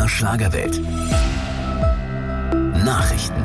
MDR Schlagerwelt. Nachrichten.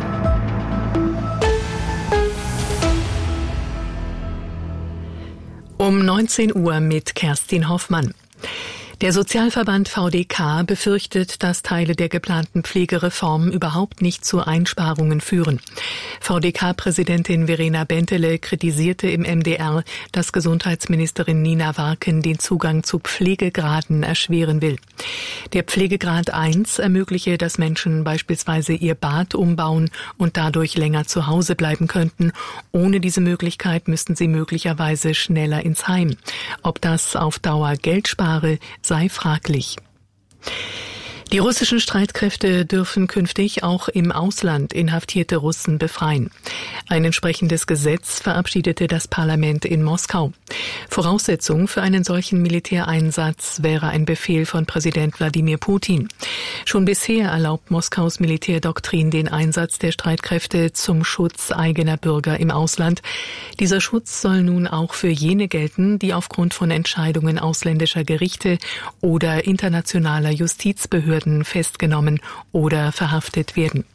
Um 19 Uhr mit Kerstin Hoffmann. Der Sozialverband VDK befürchtet, dass Teile der geplanten Pflegereform überhaupt nicht zu Einsparungen führen. VDK-Präsidentin Verena Bentele kritisierte im MDR, dass Gesundheitsministerin Nina Warken den Zugang zu Pflegegraden erschweren will. Der Pflegegrad 1 ermögliche, dass Menschen beispielsweise ihr Bad umbauen und dadurch länger zu Hause bleiben könnten. Ohne diese Möglichkeit müssten sie möglicherweise schneller ins Heim. Ob das auf Dauer Geld spare, sei fraglich. Die russischen Streitkräfte dürfen künftig auch im Ausland inhaftierte Russen befreien. Ein entsprechendes Gesetz verabschiedete das Parlament in Moskau. Voraussetzung für einen solchen Militäreinsatz wäre ein Befehl von Präsident Wladimir Putin. Schon bisher erlaubt Moskaus Militärdoktrin den Einsatz der Streitkräfte zum Schutz eigener Bürger im Ausland. Dieser Schutz soll nun auch für jene gelten, die aufgrund von Entscheidungen ausländischer Gerichte oder internationaler Justizbehörden festgenommen oder verhaftet werden.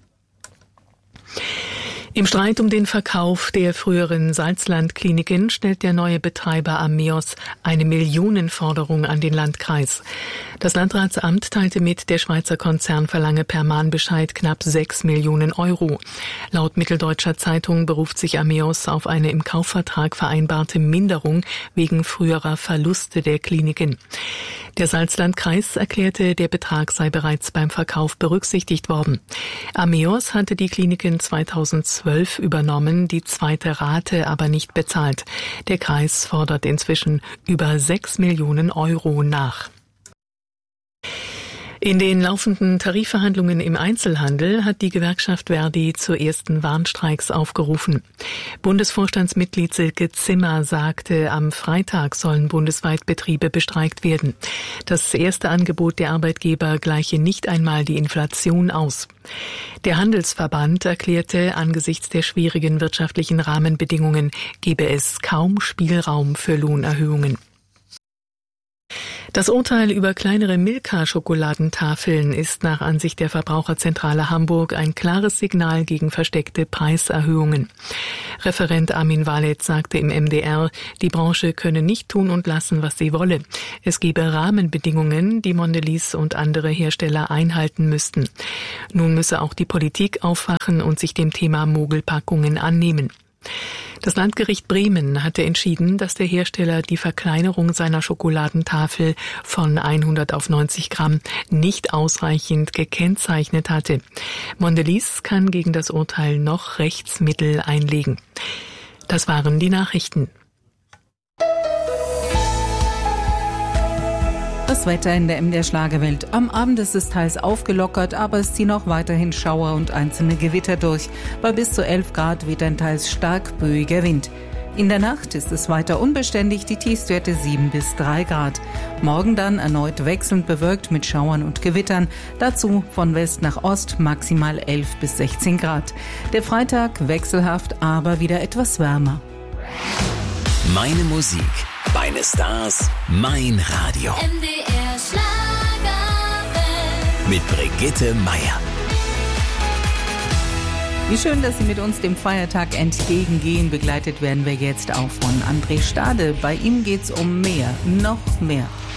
Im Streit um den Verkauf der früheren Salzland-Kliniken stellt der neue Betreiber Ameos eine Millionenforderung an den Landkreis. Das Landratsamt teilte mit, der Schweizer Konzern verlange per Mahnbescheid knapp 6 Millionen Euro. Laut Mitteldeutscher Zeitung beruft sich Ameos auf eine im Kaufvertrag vereinbarte Minderung wegen früherer Verluste der Kliniken. Der Salzlandkreis erklärte, der Betrag sei bereits beim Verkauf berücksichtigt worden. Ameos hatte die Kliniken 2012 übernommen, die zweite Rate aber nicht bezahlt. Der Kreis fordert inzwischen über 6 Millionen Euro nach. In den laufenden Tarifverhandlungen im Einzelhandel hat die Gewerkschaft Verdi zu ersten Warnstreiks aufgerufen. Bundesvorstandsmitglied Silke Zimmer sagte, am Freitag sollen bundesweit Betriebe bestreikt werden. Das erste Angebot der Arbeitgeber gleiche nicht einmal die Inflation aus. Der Handelsverband erklärte, angesichts der schwierigen wirtschaftlichen Rahmenbedingungen gebe es kaum Spielraum für Lohnerhöhungen. Das Urteil über kleinere Milka-Schokoladentafeln ist nach Ansicht der Verbraucherzentrale Hamburg ein klares Signal gegen versteckte Preiserhöhungen. Referent Armin Wallet sagte im MDR, die Branche könne nicht tun und lassen, was sie wolle. Es gebe Rahmenbedingungen, die Mondelez und andere Hersteller einhalten müssten. Nun müsse auch die Politik aufwachen und sich dem Thema Mogelpackungen annehmen. Das Landgericht Bremen hatte entschieden, dass der Hersteller die Verkleinerung seiner Schokoladentafel von 100 auf 90 Gramm nicht ausreichend gekennzeichnet hatte. Mondelez kann gegen das Urteil noch Rechtsmittel einlegen. Das waren die Nachrichten. Das Wetter in der MDR Schlagerwelt. Am Abend ist es teils aufgelockert, aber es ziehen auch weiterhin Schauer und einzelne Gewitter durch. Bei bis zu 11 Grad weht ein teils stark böiger Wind. In der Nacht ist es weiter unbeständig, die Tiefstwerte 7 bis 3 Grad. Morgen dann erneut wechselnd bewölkt mit Schauern und Gewittern. Dazu von West nach Ost maximal 11 bis 16 Grad. Der Freitag wechselhaft, aber wieder etwas wärmer. Meine Musik, meine Stars, mein Radio. MDR Schlagerwelt. Mit Brigitte Meier. Wie schön, dass Sie mit uns dem Feiertag entgegengehen. Begleitet werden wir jetzt auch von André Stade. Bei ihm geht's um mehr, noch mehr.